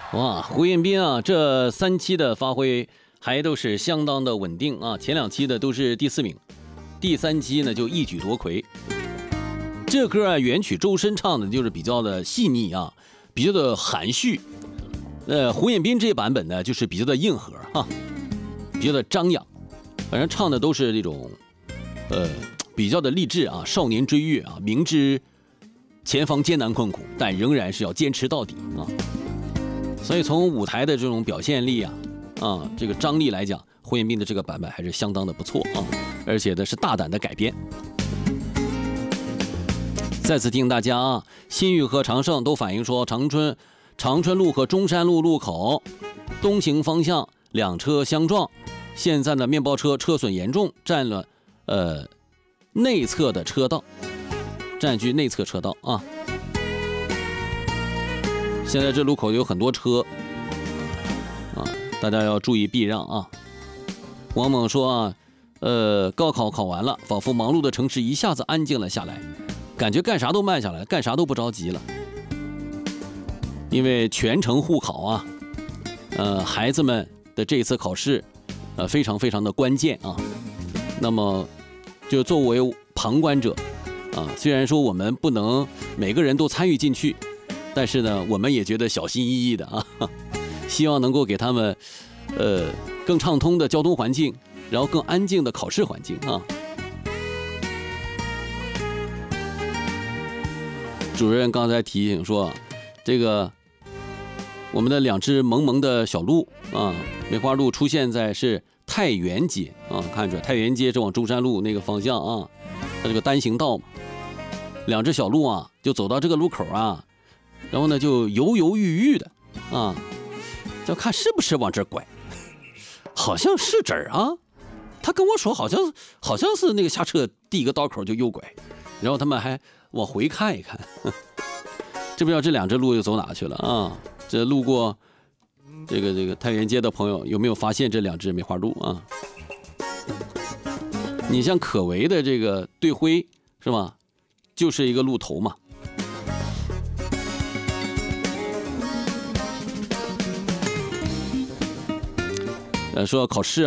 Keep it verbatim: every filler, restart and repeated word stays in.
哇，胡彦斌啊，这三期的发挥还都是相当的稳定啊，前两期的都是第四名，第三期呢就一举夺魁。这歌啊，原曲周深唱的就是比较的细腻啊，比较的含蓄。呃，胡彦斌这版本呢，就是比较的硬核哈、啊，比较的张扬，反正唱的都是那种，呃，比较的励志啊，少年追月啊，明知前方艰难困苦，但仍然是要坚持到底啊。所以从舞台的这种表现力啊，啊，这个张力来讲，胡彦斌的这个版本还是相当的不错啊，而且呢是大胆的改编。再次提醒大家啊，新域和长盛都反映说，长春长春路和中山路路口东行方向两车相撞，现在的面包车车损严重，占了呃内侧的车道，占据内侧车道啊。现在这路口有很多车啊，大家要注意避让啊。王猛说啊，呃，高考考完了，仿佛忙碌的城市一下子安静了下来，感觉干啥都慢下来，干啥都不着急了。因为全程护考啊，呃，孩子们的这次考试，呃，非常非常的关键啊。那么，就作为旁观者啊，虽然说我们不能每个人都参与进去。但是呢，我们也觉得小心翼翼的啊，希望能够给他们，呃，更畅通的交通环境，然后更安静的考试环境啊。主任刚才提醒说，这个我们的两只萌萌的小鹿啊，梅花鹿出现在是太原街啊，看出来太原街是往中山路那个方向啊，它这个单行道嘛，两只小鹿啊，就走到这个路口啊。然后呢，就犹犹豫豫的啊，就看是不是往这儿拐，好像是这儿啊。他跟我说，好像好像是那个下车第一个道口就右拐，然后他们还往回看一看，这不知道这两只鹿又走哪去了啊？这路过这个这个太原街的朋友有没有发现这两只梅花鹿啊？你像可为的这个队徽是吧，就是一个鹿头嘛。呃，说考试